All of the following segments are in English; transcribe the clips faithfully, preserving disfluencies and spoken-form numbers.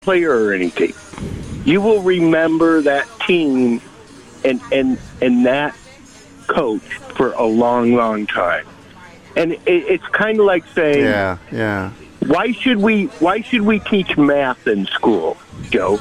player or anything. You will remember that team and and and that coach for a long, long time. And it, it's kind of like saying, yeah, yeah. Why should we? Why should we teach math in school, Joe?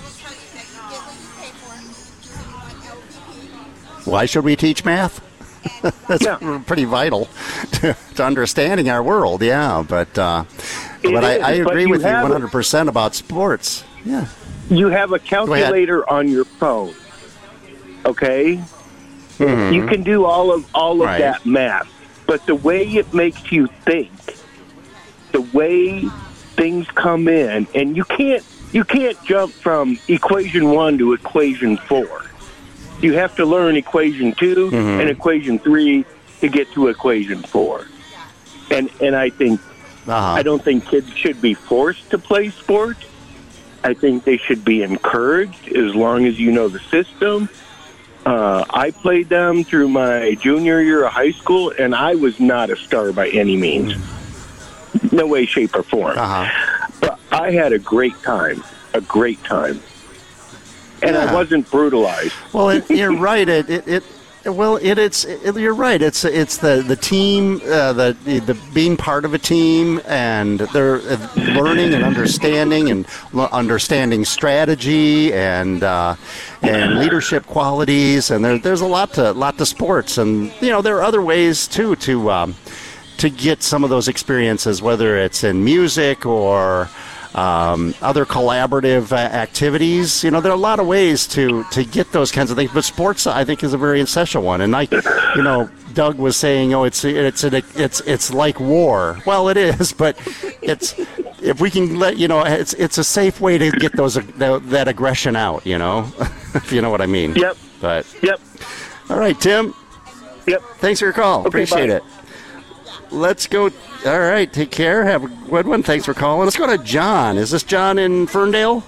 Why should we teach math? That's yeah. pretty vital to, to understanding our world. Yeah, but uh, but I, I agree with you one hundred percent about sports. Yeah, you have a calculator on your phone. Okay, mm-hmm. You can do all of all of right. that math, but the way it makes you think, the way things come in, and you can't you can't jump from equation one to equation four. You have to learn equation two mm-hmm. and equation three to get to equation four. And and I think uh-huh. I don't think kids should be forced to play sports. I think they should be encouraged as long as you know the system. Uh, I played them through my junior year of high school, and I was not a star by any means. No way, shape, or form. Uh-huh. But I had a great time, a great time. And yeah. I wasn't brutalized. Well, it, you're right. It, it, it well, it, it's it, you're right. It's it's the the team, uh, the, the being part of a team, and they're learning and understanding and understanding strategy and uh, and leadership qualities. And there, there's a lot to lot to sports, and you know there are other ways too to um, to get some of those experiences, whether it's in music or Um, other collaborative uh, activities. You know, there are a lot of ways to, to get those kinds of things, but sports, I think, is a very essential one. And like, you know, Doug was saying, oh, it's it's an, it's it's like war. Well, it is, but it's if we can let you know, it's it's a safe way to get those that, that aggression out. You know, if you know what I mean. Yep. But yep. All right, Tim. Yep. Thanks for your call. Okay, Appreciate bye. it. Let's go. All right, take care. Have a good one. Thanks for calling. Let's go to John. Is this John in Ferndale?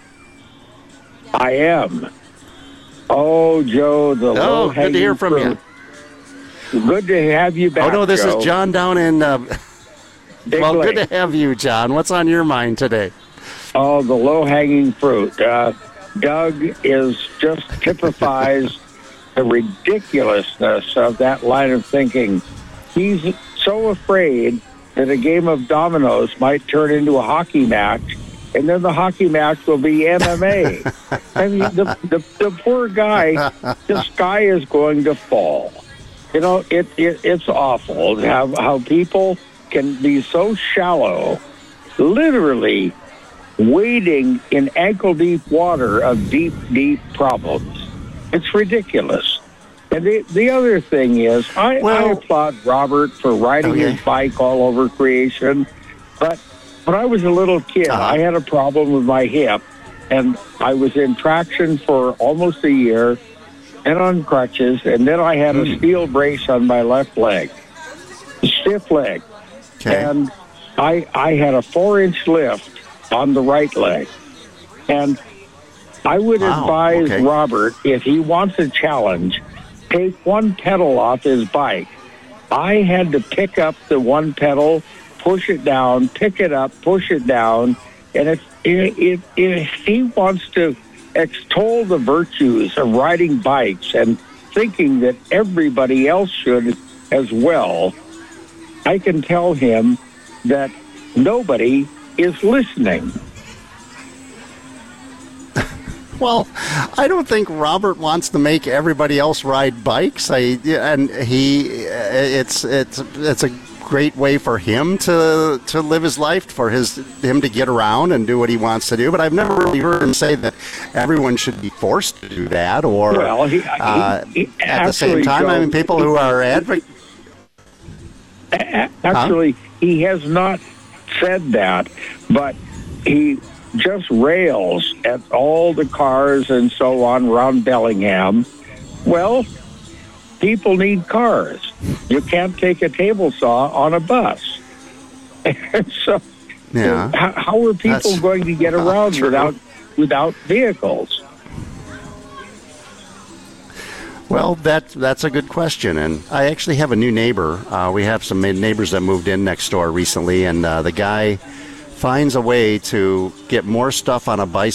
I am. Oh, Joe, the Oh, good to hear from fruit. you. Good to have you back, Oh, no, this Joe. is John down in... Uh, well, Lake. good to have you, John. What's on your mind today? Oh, the low-hanging fruit. Uh, Doug is just typifies the ridiculousness of that line of thinking. He's so afraid that a game of dominoes might turn into a hockey match, and then the hockey match will be M M A. I mean, the, the the poor guy, the sky is going to fall. You know, it, it it's awful how how people can be so shallow, literally wading in ankle-deep water of deep, deep problems. It's ridiculous. And the, the other thing is, I, well, I applaud Robert for riding okay. his bike all over creation. But when I was a little kid, uh-huh. I had a problem with my hip, and I was in traction for almost a year and on crutches, and then I had mm. a steel brace on my left leg, stiff leg. Okay. And I, I had a four-inch lift on the right leg. And I would wow. advise okay. Robert, if he wants a challenge, take one pedal off his bike. I had to pick up the one pedal, push it down, pick it up, push it down. And if, if, if he wants to extol the virtues of riding bikes and thinking that everybody else should as well, I can tell him that nobody is listening. Well, I don't think Robert wants to make everybody else ride bikes. I and he, it's it's it's a great way for him to to live his life, for his him to get around and do what he wants to do. But I've never really heard him say that everyone should be forced to do that. Or well, he, uh, he, he, at the same time, Joe, I mean, people who are advocates. Actually, huh? He has not said that, but he just rails at all the cars and so on around Bellingham. Well, people need cars. You can't take a table saw on a bus. so, yeah. how, how are people That's going to get around without without vehicles? Well, that that's a good question, and I actually have a new neighbor. Uh, we have some neighbors that moved in next door recently, and uh, the guy finds a way to get more stuff on a bicycle